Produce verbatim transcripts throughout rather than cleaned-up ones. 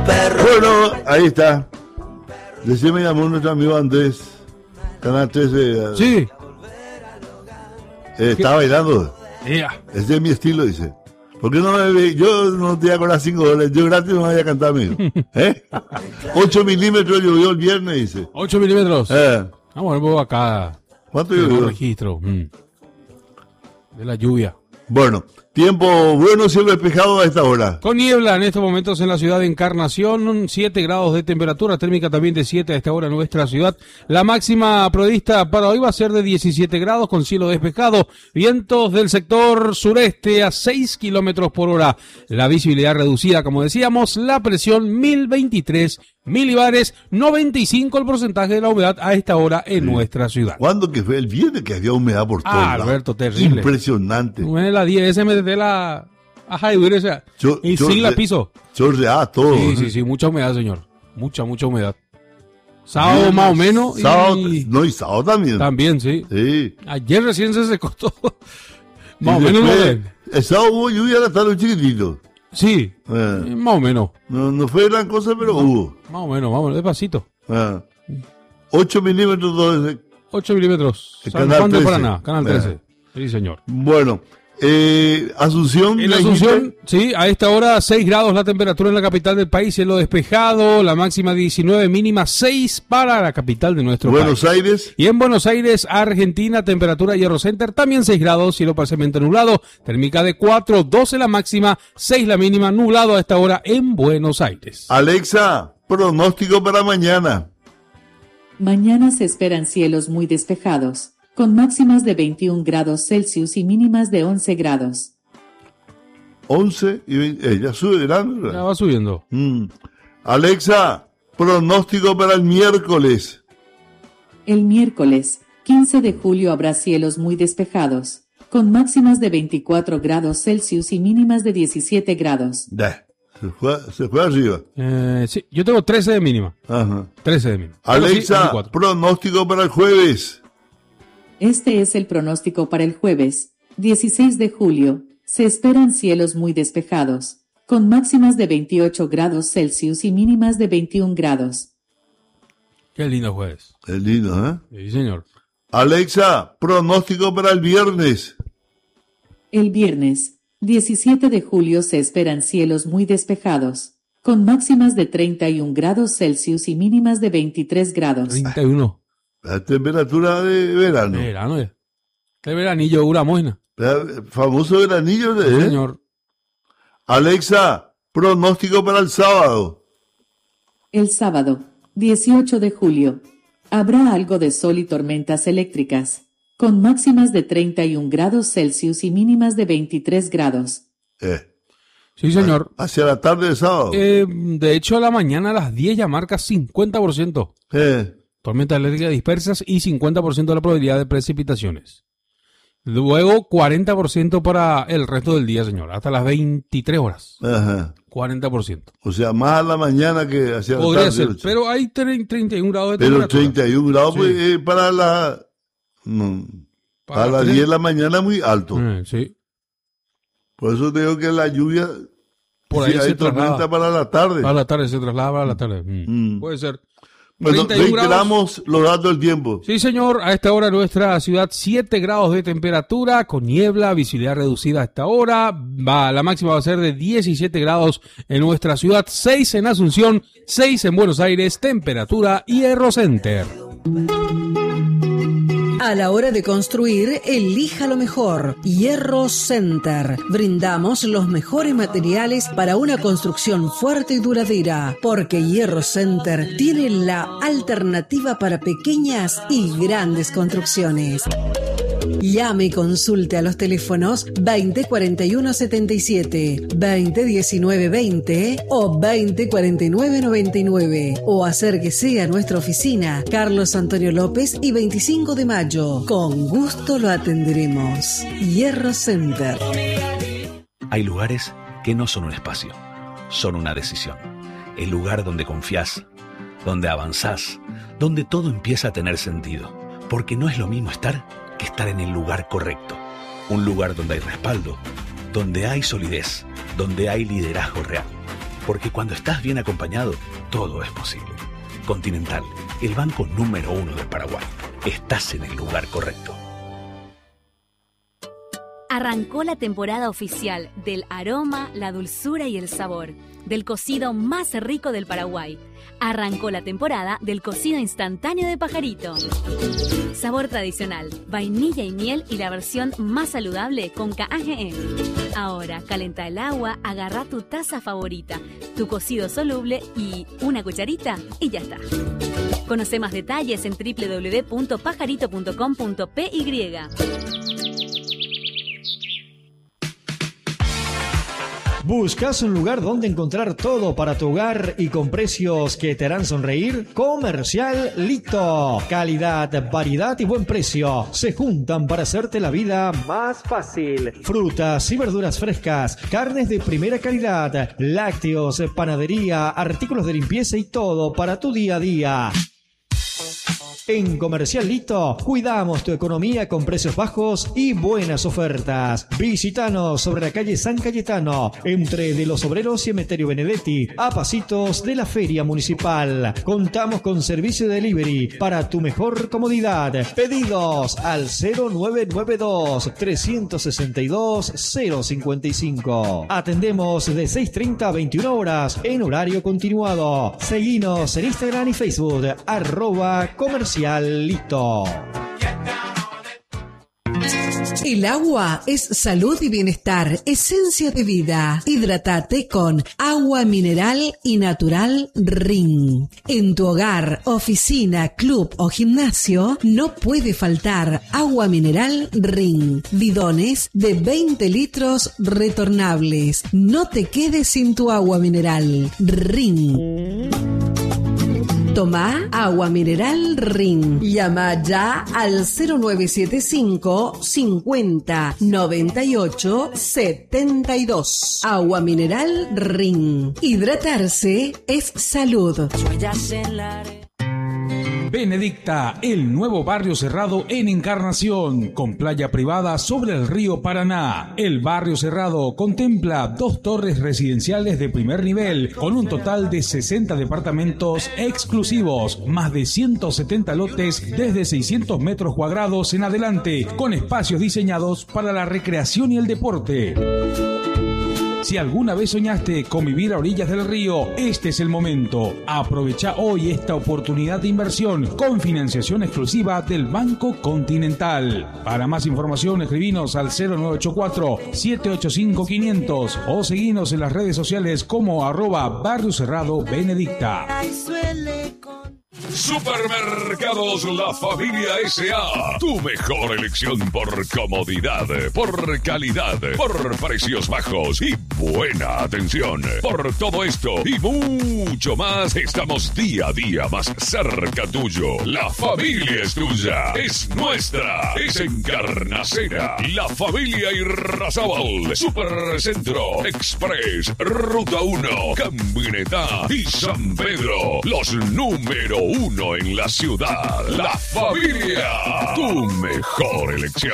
Bueno, ahí está. Recién me llamó nuestro amigo Andrés, Canal trece. Sí. Eh, está bailando. Yeah. Ese es mi estilo, dice. ¿Por qué no me ve? Yo no te voy a cobrar cinco dólares. Yo gratis no voy a cantar, amigo. ¿Eh? ocho milímetros llovió el viernes, dice. ocho milímetros. Eh. Vamos a ver acá. ¿Cuánto El llovió? registro mm. de la lluvia. Bueno, tiempo bueno, cielo despejado a esta hora. Con niebla en estos momentos en la ciudad de Encarnación, siete grados de temperatura térmica también de siete a esta hora en nuestra ciudad. La máxima prevista para hoy va a ser de diecisiete grados con cielo despejado, vientos del sector sureste a seis kilómetros por hora. La visibilidad reducida, como decíamos, la presión mil veintitrés milibares, noventa y cinco el porcentaje de la humedad a esta hora en sí. nuestra ciudad. ¿Cuándo que fue? El viernes que había humedad por todos ah, lados. Alberto, terrible. Impresionante. Bueno, la diez ese me de la ajá, y esa. Yo, y yo, sin la piso. Chorrea todo. Sí, sí, sí, mucha humedad, señor. Mucha, mucha humedad. Sábado bien, más o menos. Sábado, y... no, y sábado también. También, sí. Sí. Ayer recién se secó todo. Más y o menos. Después, el sábado hubo lluvia hasta los chiquititos. Sí, eh. eh, más o menos. No, no fue gran cosa, pero no, hubo. Más o menos, más o menos, despacito. Eh. ocho milímetros. Dos, ocho milímetros. El San canal Juan de trece. Paraná, Canal trece. Eh. Sí, señor. Bueno, eh, Asunción. En Asunción, sí, a esta hora seis grados la temperatura en la capital del país, cielo despejado, la máxima diecinueve, mínima seis para la capital de nuestro Buenos país. Buenos Aires. Y en Buenos Aires, Argentina, temperatura Hierro Center, también seis grados, cielo parcialmente nublado, térmica de cuatro, doce la máxima, seis la mínima, nublado a esta hora en Buenos Aires. Alexa, pronóstico para mañana. Mañana se esperan cielos muy despejados, con máximas de veintiún grados Celsius y mínimas de once grados. once y veinte, eh, ya sube grande. Ya va subiendo. Mm. Alexa, pronóstico para el miércoles. El miércoles, quince de julio habrá cielos muy despejados, con máximas de veinticuatro grados Celsius y mínimas de diecisiete grados. Da, se fue, se fue arriba. Eh, sí, yo tengo trece de mínima. Ajá. trece de mínima. Alexa, sí, pronóstico para el jueves. Este es el pronóstico para el jueves, dieciséis de julio. Se esperan cielos muy despejados, con máximas de veintiocho grados Celsius y mínimas de veintiún grados. Qué lindo jueves. Qué lindo, ¿eh? Sí, señor. Alexa, pronóstico para el viernes. El viernes, diecisiete de julio se esperan cielos muy despejados, con máximas de treinta y un grados Celsius y mínimas de veintitrés grados. treinta y uno. La temperatura de verano. De verano, ya. De veranillo, una moina. Famoso veranillo de... Sí, señor. Alexa, pronóstico para el sábado. El sábado, dieciocho de julio, habrá algo de sol y tormentas eléctricas, con máximas de treinta y un grados Celsius y mínimas de veintitrés grados. Eh. Sí, señor. Hacia la tarde del sábado. Eh, de hecho, a la mañana a las diez ya marca cincuenta por ciento. Eh. Tormentas eléctricas dispersas y cincuenta por ciento de la probabilidad de precipitaciones. Luego, cuarenta por ciento para el resto del día, señor. Hasta las veintitrés horas. Ajá. cuarenta por ciento. O sea, más a la mañana que hacia la Podría tarde. ser, pero hay treinta y un grados de pero temperatura. treinta y un grados, Sí. pues, eh, para la... No, Para, para las tres- diez de la mañana muy alto. Eh, sí. Por eso te digo que la lluvia... Por sí, ahí hay se tormenta traslada. para la tarde. Para la tarde, se traslada para la tarde. Mm. Mm. Puede ser. Bueno, treinta y un grados. reiteramos los datos del tiempo. Sí, señor. A esta hora en nuestra ciudad, siete grados de temperatura, con niebla, visibilidad reducida a esta hora. Va, la máxima va a ser de diecisiete grados en nuestra ciudad, seis en Asunción, seis en Buenos Aires, temperatura Hierro Center. A la hora de construir, elija lo mejor. Hierro Center. Brindamos los mejores materiales para una construcción fuerte y duradera, porque Hierro Center tiene la alternativa para pequeñas y grandes construcciones. Llame y consulte a los teléfonos veinte cuarenta y uno setenta y siete, veinte diecinueve veinte o veinte cuarenta y nueve noventa y nueve, o acérquese a nuestra oficina Carlos Antonio López y veinticinco de mayo. Con gusto lo atenderemos. Hierro Center. Hay lugares que no son un espacio, son una decisión. El lugar donde confías, donde avanzás, donde todo empieza a tener sentido. Porque no es lo mismo estar que estar en el lugar correcto. Un lugar donde hay respaldo, donde hay solidez, donde hay liderazgo real. Porque cuando estás bien acompañado, todo es posible. Continental, el banco número uno del Paraguay. Estás en el lugar correcto. Arrancó la temporada oficial del aroma, la dulzura y el sabor del cocido más rico del Paraguay. Arrancó la temporada del cocido instantáneo de Pajarito. Sabor tradicional, vainilla y miel y la versión más saludable con K G E. Ahora, calenta el agua, agarra tu taza favorita, tu cocido soluble y una cucharita y ya está. Conoce más detalles en doble u doble u doble u punto pajarito punto com punto p y. ¿Buscas un lugar donde encontrar todo para tu hogar y con precios que te harán sonreír? Comercial Lito. Calidad, variedad y buen precio se juntan para hacerte la vida más fácil. Frutas y verduras frescas, carnes de primera calidad, lácteos, panadería, artículos de limpieza y todo para tu día a día. En Comercial Lito cuidamos tu economía con precios bajos y buenas ofertas. Visítanos sobre la calle San Cayetano, entre de los Obreros y Emeterio Benedetti, a pasitos de la Feria Municipal. Contamos con servicio de delivery para tu mejor comodidad. Pedidos al cero nueve nueve dos, tres seis dos, cero cinco cinco. Atendemos de seis treinta a veintiuna horas en horario continuado. Seguinos en Instagram y Facebook, arroba Comercial Lito. El agua es salud y bienestar, esencia de vida. Hidrátate con agua mineral y natural Rin. En tu hogar, oficina, club o gimnasio no puede faltar agua mineral Rin. Bidones de veinte litros retornables. No te quedes sin tu agua mineral Rin. Toma agua mineral Rin. Llama ya al cero nueve siete cinco, cincuenta, noventa y ocho, setenta y dos. Agua mineral Rin. Hidratarse es salud. Benedicta, el nuevo barrio cerrado en Encarnación, con playa privada sobre el río Paraná. El barrio cerrado contempla dos torres residenciales de primer nivel, con un total de sesenta departamentos exclusivos, más de ciento setenta lotes desde seiscientos metros cuadrados en adelante, con espacios diseñados para la recreación y el deporte. Si alguna vez soñaste con vivir a orillas del río, este es el momento. Aprovecha hoy esta oportunidad de inversión con financiación exclusiva del Banco Continental. Para más información, escribinos al cero nueve ocho cuatro, siete ocho cinco, quinientos o seguinos en las redes sociales como arroba Barrio Cerrado Benedicta. Supermercados La Familia S A. Tu mejor elección por comodidad, por calidad, por precios bajos y buena atención. Por todo esto y mucho más, estamos día a día más cerca tuyo. La familia es tuya, es nuestra, es Encarnacera. La Familia Irrazabal, Supercentro, Express, Ruta uno, Camioneta y San Pedro. Los número uno en la ciudad. La Familia, tu mejor elección.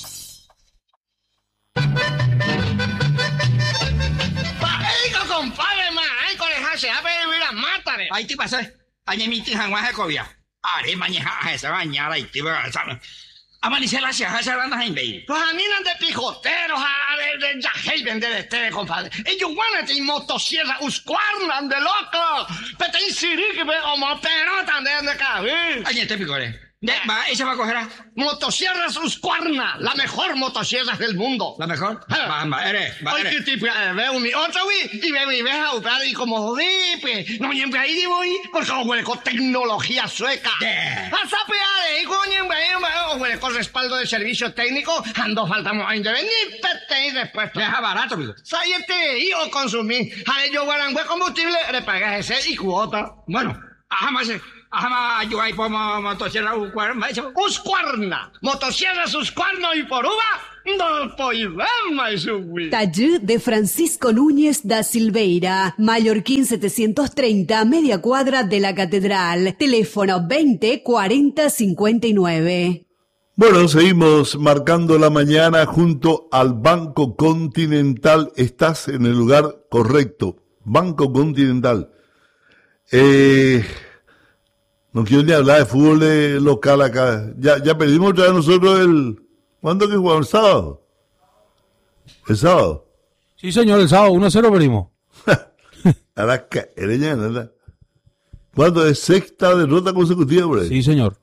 Compadre, ma, ay, coneja, se ha pedido ir a matar. Ay, te pasa, ay, mi tía, Juan Jacobia. Are, mañana, esa bañada, y te va a saber. Amanecer la ciudad, se van a invadir. Pues a mí no de pijoteros, a de de jay vender este, compadre. Ellos van a tener motosierra, uscuarnan de loco. Pero te insirí que me como pelota de cabeza. Ay, este picore. De, va, ella va a coger a motosierras Husqvarna, la mejor motosierra del mundo. ¿La mejor? Va, va, eres, va, eres. Oye, tipo, veo mi otro, güey, y veo mi vieja, y como, pues, no, y ahí digo, porque como huele con tecnología sueca. A sapear, y coño, huele con respaldo de servicio técnico, ando faltamos a intervenir, pete y después. Deja barato, amigo. Sáyete, y o consumir. A ellos guardan combustible, le pagas ese y cuota. Bueno, ajá, más. Ajá, yo ahí pongo motosierra Husqvarna. Husqvarna, motosierras Husqvarna y por uva, no podemos subir. Taller de Francisco Núñez da Silveira, Mallorquín setecientos treinta, media cuadra de la Catedral. Teléfono veinte cuarenta cincuenta y nueve. Bueno, seguimos marcando la mañana junto al Banco Continental. Estás en el lugar correcto. Banco Continental. Eh, no quiero ni hablar de fútbol de local acá. Ya, ya perdimos otra vez nosotros el... ¿Cuándo que jugamos? ¿El sábado? ¿El sábado? Sí, señor, el sábado, uno a cero perdimos. Ahora, ¿verdad? ¿Cuándo es sexta derrota consecutiva por ahí? Sí, señor.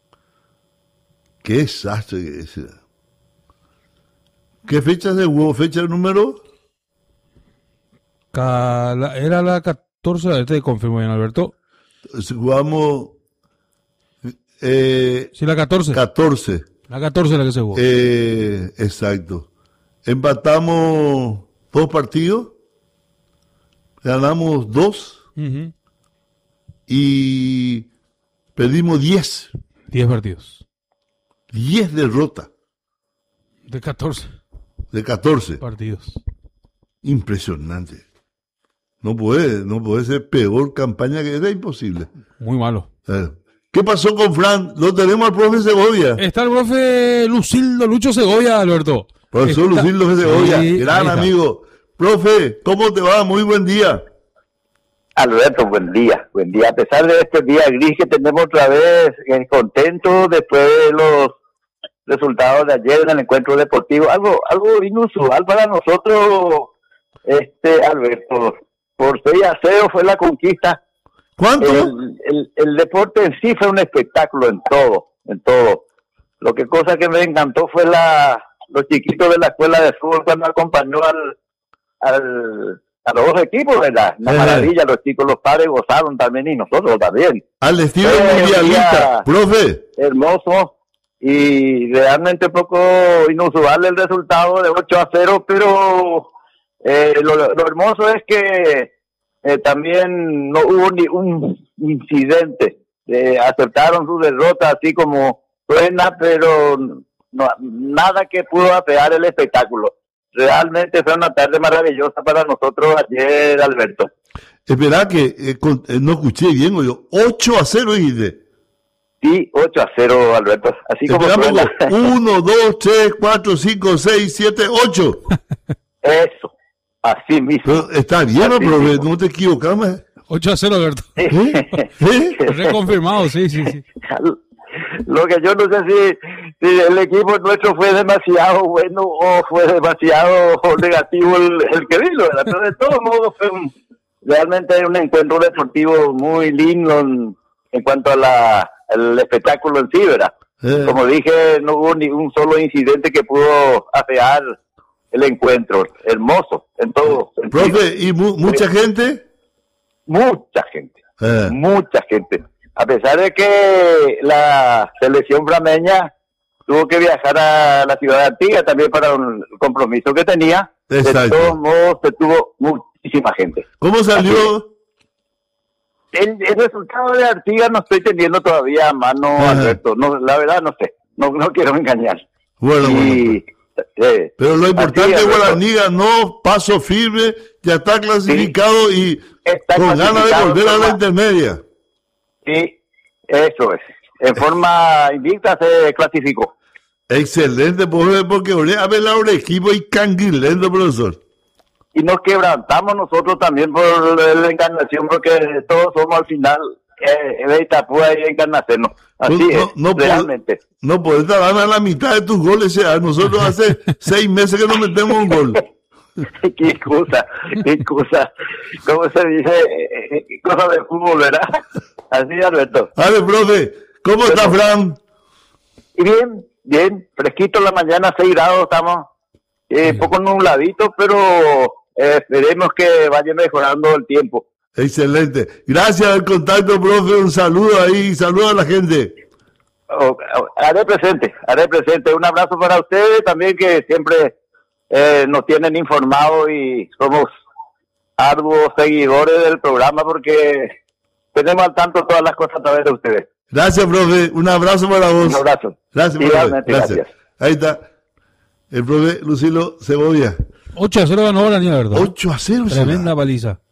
Qué desastre que es. ¿Qué fecha se jugó? ¿Fecha número? Cala, era la catorce, te confirmo bien, Alberto. Jugamos... Eh, sí, la catorce. catorce. La catorce la que se jugó. Eh, exacto. Empatamos dos partidos. Ganamos dos. Uh-huh. Y perdimos diez. Diez partidos. Diez derrotas. De catorce. De catorce. Partidos. Impresionante. No puede, no puede ser peor campaña que era imposible. Muy malo. Eh. ¿Qué pasó con Fran? Lo tenemos al profe Segovia. Está el profe Lucildo Lucho Segovia, Alberto. Profesor Está... Lucildo Segovia, sí, gran amigo. Profe, ¿cómo te va? Muy buen día. Alberto, buen día, buen día. A pesar de este día gris que tenemos otra vez, eh, contento después de los resultados de ayer en el encuentro deportivo, algo algo inusual para nosotros, este Alberto. Por seis a cero fue la conquista. ¿Cuánto? El, el, el deporte en sí fue un espectáculo en todo, en todo. Lo que cosa que me encantó fue la los chiquitos de la escuela de fútbol cuando acompañó al al a los dos equipos, ¿verdad? Una eh. maravilla, los chicos, los padres gozaron también y nosotros también. Al estilo eh, mundialista, profe. Hermoso y realmente poco inusual el resultado de ocho a cero, pero eh, lo, lo hermoso es que eh, también no hubo ni un incidente. Eh, aceptaron su derrota así como suena, pero no, nada que pudo afear el espectáculo. Realmente fue una tarde maravillosa para nosotros ayer, Alberto. Espera que eh, con, eh, no escuché bien, yo. ocho a cero dijiste. Sí, ocho a cero, Alberto. Así como suena. uno, dos, tres, cuatro, cinco, seis, siete, ocho. Eso, así mismo. Pero está bien, ¿no, profe? No te equivocamos. ocho a cero, Alberto. ¿Eh? ¿Eh? Reconfirmado, sí, sí, sí. Lo que yo no sé si, si el equipo nuestro fue demasiado bueno o fue demasiado negativo el, el que vino, ¿verdad? Pero de todos modos fue un, realmente un encuentro deportivo muy lindo en, en cuanto a la el espectáculo en sí, ¿verdad? Eh. Como dije, no hubo ni un solo incidente que pudo afear el encuentro. Hermoso, en todo sentido. Profe, ¿y mu mucha gente? Mucha gente, eh. mucha gente. A pesar de que la selección brameña tuvo que viajar a la ciudad de Artigas también para un compromiso que tenía, exacto, de todos modos se tuvo muchísima gente. ¿Cómo salió? El, el resultado de Artigas no estoy teniendo todavía a mano, ajá, Alberto. No, la verdad no sé, no, no quiero engañar. Bueno, y, bueno. Eh, pero lo importante es que Guaraní ganó, paso firme, ya está clasificado, sí, y está con ganas de volver a la intermedia. Sí, eso es. En forma invicta se clasificó. Excelente, porque a ver ahora equipo y canguilento, profesor. Y nos quebrantamos nosotros también por la encarnación, porque todos somos al final eh, de Itapúa y Encarnación. Así no, es, no, no realmente. Puede, no puedes dar a la mitad de tus goles. Ya. Nosotros hace seis meses que no metemos un gol. Qué excusa, qué excusa. ¿Cómo se dice? Eh, cosa de fútbol, ¿verdad? Así, Alberto. A ver, profe, ¿cómo Pero, está Fran? Bien, bien, fresquito en la mañana, seis grados estamos, eh, poco nubladito, pero eh, esperemos que vaya mejorando el tiempo. Excelente. Gracias al contacto, profe, un saludo ahí, saludo a la gente. Oh, oh, haré presente, haré presente. Un abrazo para ustedes también, que siempre eh, nos tienen informados y somos arduos seguidores del programa, porque tenemos al tanto todas las cosas a través de ustedes. Gracias, profe. Un abrazo para vos. Un abrazo. Gracias, profe. Gracias. Gracias. Ahí está el profe Lucilo Segovia. ocho a cero ganó la niña, ¿verdad? ocho a cero. Tremenda paliza.